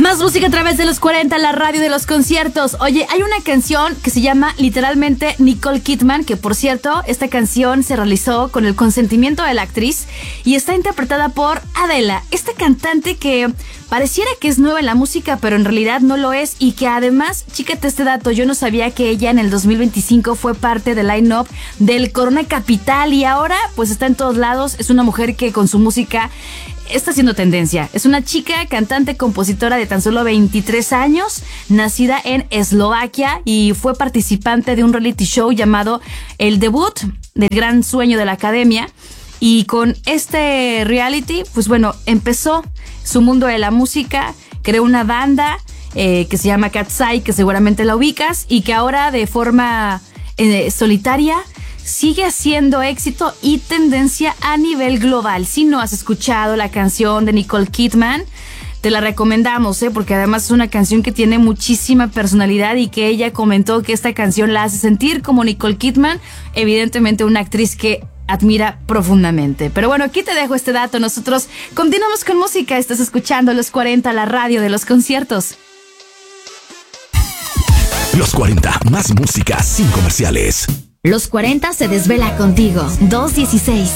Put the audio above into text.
Más música a través de los 40, la radio de los conciertos. Oye, hay una canción que se llama literalmente Nicole Kidman, que por cierto, esta canción se realizó con el consentimiento de la actriz y está interpretada por Adele, esta cantante que pareciera que es nueva en la música, pero en realidad no lo es, y que además, chícate este dato, yo no sabía que ella en el 2025 fue parte del line-up del Corona Capital y ahora pues está en todos lados. Es una mujer que con su música está haciendo tendencia. Es una chica, cantante, compositora de tan solo 23 años, nacida en Eslovaquia y fue participante de un reality show llamado El Debut del Gran Sueño de la Academia. Y con este reality, pues bueno, empezó su mundo de la música, creó una banda que se llama Katsai, que seguramente la ubicas, y que ahora de forma solitaria sigue haciendo éxito y tendencia a nivel global. Si no has escuchado la canción de Nicole Kidman, te la recomendamos, porque además es una canción que tiene muchísima personalidad y que ella comentó que esta canción la hace sentir como Nicole Kidman, evidentemente una actriz que admira profundamente. Pero bueno, aquí te dejo este dato. Nosotros continuamos con música. Estás escuchando Los 40, la radio de los conciertos. Los 40, más música sin comerciales. Los 40 se desvela contigo. 216.